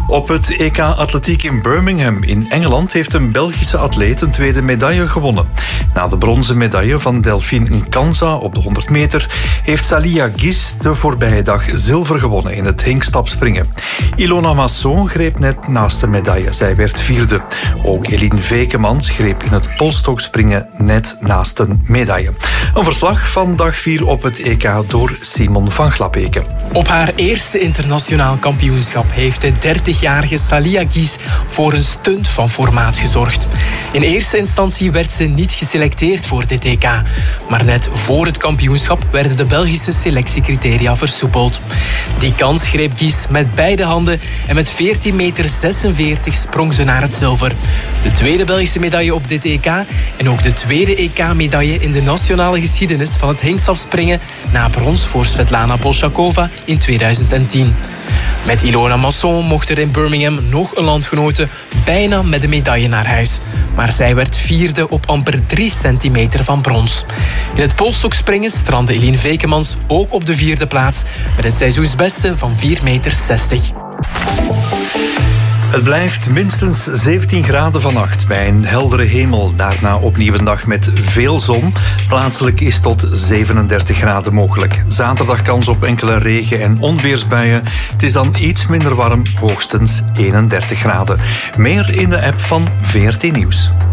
Op het EK Atletiek in Birmingham in Engeland heeft een Belgische atleet een tweede medaille gewonnen. Na de bronzen medaille van Delphine Nkanza op de 100 meter heeft Salia Guis de voorbije dag zilver gewonnen in het hinkstapspringen. Ilona Masson greep net naast de medaille. Zij werd vierde. Ook Eline Vekemans greep in het polstokspringen net naast een medaille. Een verslag van dag 4 op het EK door Simon van Glabeke. Op haar eerste internationaal kampioenschap heeft de 30-jarige Salia Guis voor een stunt van formaat gezorgd. In eerste instantie werd ze niet geselecteerd voor dit EK. Maar net voor het kampioenschap werden de Belgische selectiecriteria versoepeld. Die kans greep Guis met beide handen en met 14,46 meter sprong ze naar het zilver. De tweede Belgische medaille op dit EK en ook de tweede EK-medaille in de nationale geschiedenis van het hinkstapspringen na brons voor Svetlana Bolshakova in 2010. Met Ilona Masson mocht er in Birmingham nog een landgenote bijna met de medaille naar huis. Maar zij werd vierde op amper 3 centimeter van brons. In het polstokspringen strandde Eline Vekemans ook op de vierde plaats met een seizoensbeste van 4,60 meter. Het blijft minstens 17 graden vannacht bij een heldere hemel. Daarna opnieuw een dag met veel zon. Plaatselijk is tot 37 graden mogelijk. Zaterdag kans op enkele regen- en onweersbuien. Het is dan iets minder warm, hoogstens 31 graden. Meer in de app van VRT Nieuws.